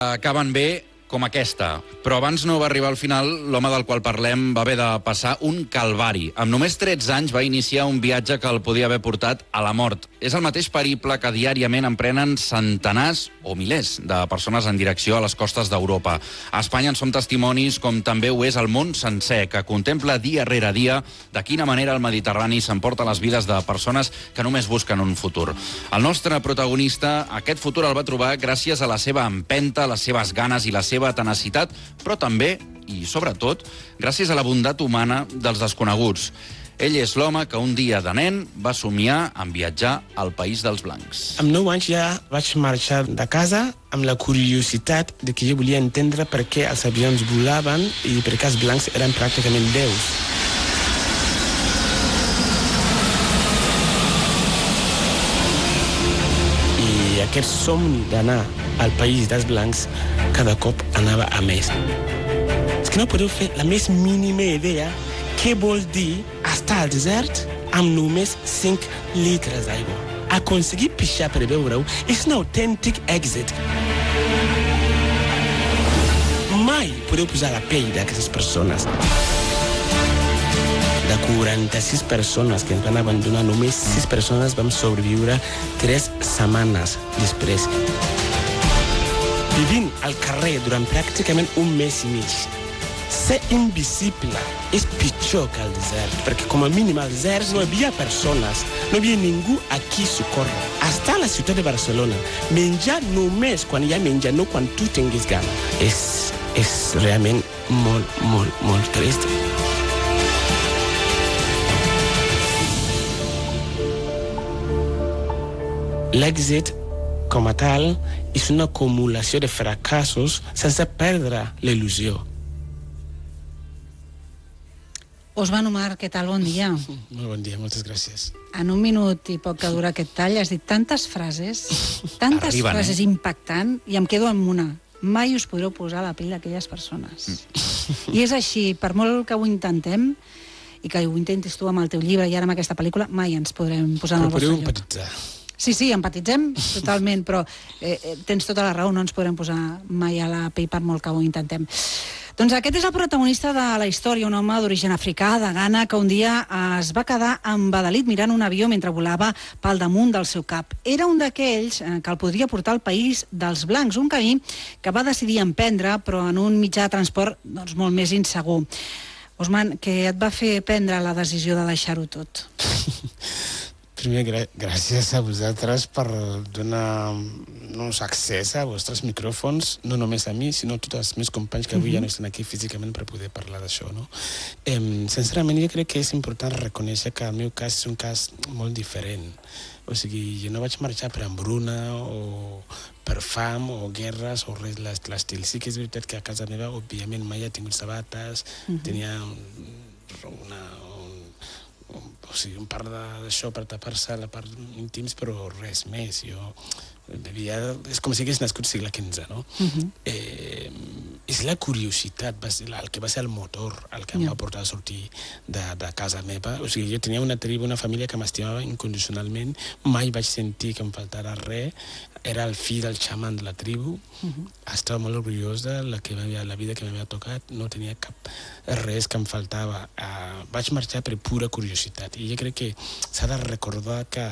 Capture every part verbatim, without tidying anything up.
acaben bé com aquesta. Però abans no va arribar al final, l'home del qual parlem va haver de passar un calvari. Amb només tretze anys va iniciar un viatge que el podia haver portat a la mort. És el mateix periple que diàriament emprenen centenars o milers de persones en direcció a les costes d'Europa. A Espanya en som testimonis, com també ho és el món sencer, que contempla dia rere dia de quina manera el Mediterrani s'emporta les vides de persones que només busquen un futur. El nostre protagonista, aquest futur el va trobar gràcies a la seva empenta, les seves ganes i la seva tenacitat, però també, i sobretot, gràcies a la bondat humana dels desconeguts. Ell és l'home que un dia de nen va somiar en viatjar al País dels Blancs. Amb nou anys ja vaig marxar de casa amb la curiositat de que jo volia entendre per què els avions volaven i per què els blancs eren pràcticament déus. I aquest somni d'anar al País dels Blancs cada cop anava a més. És que no podeu fer la més mínima idea què vol dir estar al desert amb només cinc litres d'aigua. Aconseguir pixar per beure-ho és un autèntic èxit. Mai podeu posar la pell d'aquestes persones. De quaranta-sis persones que ens van abandonar, només sis persones vam sobreviure tres setmanes després. Vivint al carrer durant pràcticament un mes i mig. Ser invisible és pitjor que al desert, perquè com a mínim al desert no hi havia persones, no hi havia ningú a qui socórrer. Estar a la ciutat de Barcelona, menjar només quan hi ha menjar, no quan tu tinguis gana. És, és realment molt, molt, molt trist. L'èxit, com a tal, és una acumulació de fracassos sense perdre l'il·lusió. Osman Omar, què tal? Bon dia. Molt bon dia, moltes gràcies. En un minut i poc que dura aquest tall has dit tantes frases, tantes Arriben, frases eh? impactant, i em quedo amb una. Mai us podreu posar a la pell d'aquelles persones. Mm. I és així, per molt que ho intentem, i que ho intentis tu amb el teu llibre i ara amb aquesta pel·lícula, mai ens podrem posar en el vostre lloc. Empatitzar. Sí, sí, empatitzem totalment, però eh, tens tota la raó, no ens podrem posar mai a la pell per molt que ho intentem. Doncs aquest és el protagonista de la història, un home d'origen africà, de Ghana, que un dia es va quedar embadalit mirant un avió mentre volava pel damunt del seu cap. Era un d'aquells que el podria portar al País dels Blancs, un camí que va decidir emprendre, però en un mitjà de transport doncs, molt més insegur. Osman, què et va fer prendre la decisió de deixar-ho tot? Primer, gràcies a vosaltres per donar-nos accés a vostres micròfons, no només a mi, sinó a tots els meus companys que avui ja no estan aquí físicament per poder parlar d'això, no? Eh, sincerament, jo crec que és important reconèixer que el meu cas és un cas molt diferent. O sigui, jo no vaig marxar per hambruna o per fam o guerres o res de l'estil. Sí que és veritat que a casa meva, òbviament, mai he tingut sabates, uh-huh. tenia una... o sigui, un part d'això per tapar-se la part íntims, però res més. Jo devia... És com si hagués nascut segle quinze, no? Uh-huh. eh, és la curiositat, va ser, el que va ser el motor, el que em yeah. va portar a sortir de, de casa meva. O sigui, jo tenia una tribu, una família que m'estimava incondicionalment, mai vaig sentir que em faltara res, era el fill del xaman de la tribu, uh-huh. estava molt orgullós de la, que la vida que m'havia tocat, no tenia cap res que em faltava. Uh, vaig marxar per pura curiositat, i jo crec que s'ha de recordar que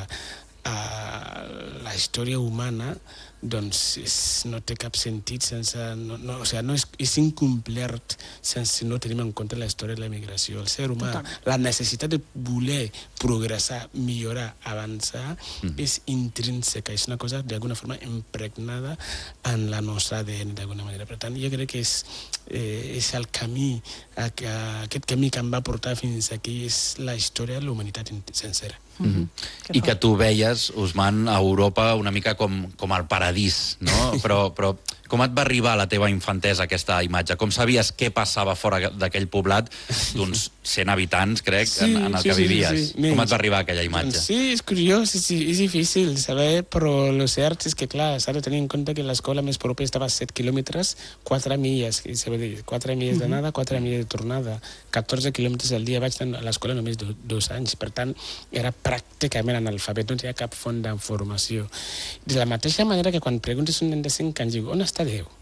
uh, la història humana doncs és, no té cap sentit sense... No, no, o sigui, no és, és incomplert sense no tenim en compte la història de la migració. El ser humà, Total. la necessitat de voler progressar, millorar, avançar, mm. és intrínseca, és una cosa d'alguna forma impregnada en la nostra A D N d'alguna manera. Per tant, jo crec que és, eh, és el camí, aquest camí que em va portar fins aquí, és la història de la humanitat sencera. Mm-hmm. I que tu veies, Osman, a Europa una mica com, com el paradís, no? Però, però com et va arribar a la teva infantesa aquesta imatge? Com sabies què passava fora d'aquell poblat d'uns cent habitants, crec, sí, en, en el sí, que vivies? Sí, sí, sí. Com et va arribar aquella imatge? Sí, és curiós, sí, sí, és difícil saber, però el cert és que, clar, s'ha de tenir en compte que l'escola més propera estava a set quilòmetres, quatre milles, quatre milles d'anada, quatre milles de tornada, catorze quilòmetres al dia. Vaig anar a l'escola només do, dos anys, per tant, era pràcticament analfabet, no tenia cap font d'informació. De la mateixa manera que quan preguntes un nen de cinc anys, diu, on està Déu?